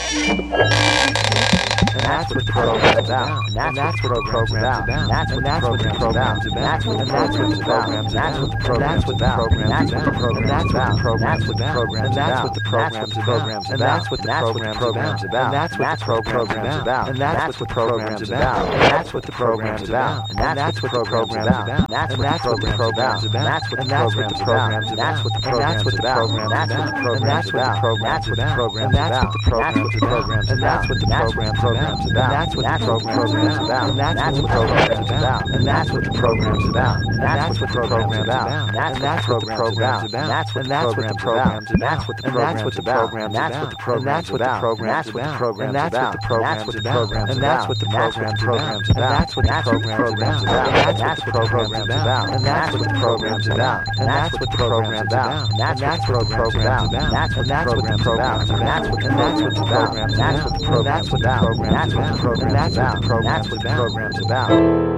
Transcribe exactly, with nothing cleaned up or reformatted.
And that's what the program's about. And that's what the program's about. That's what the program's about. That's what the program's about. That's what the program's about. That's what the program's about. That's what the program's about. That's what the program's about. And that's what the program's about. That's what the program's about. And that's what the program's about. That's what the program's about. And that's what the program's about. That's what the program's about. That's what the program's about. That's what the program's about. That's what the program's about. That's what the program's about. That's what the program's about. And that's what the program's about. And that's what the program's about. And that's what the program's about. And that's what the program's about. And that's what the program's about. And that's what the program's about. That's what that's what the program's about. That's what the program's about. That's what the program's about. That's what the program's about. That's what the program's about. And that's what the program's about. That's what the program's about. That's what the program's about. And that's what the program's about. And that's what the program's about. That's what the program's about. That's what that's what the program's about. That's what and that's what the program's about. That's what the program's about. That's what the program's about. That's what the program's about.